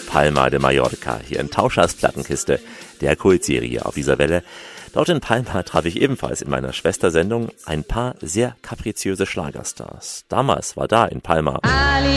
Palma de Mallorca, hier in Tauschers Plattenkiste, der Kultserie auf dieser Welle. Dort in Palma traf ich ebenfalls in meiner Schwestersendung ein paar sehr kapriziöse Schlagerstars. Damals war da in Palma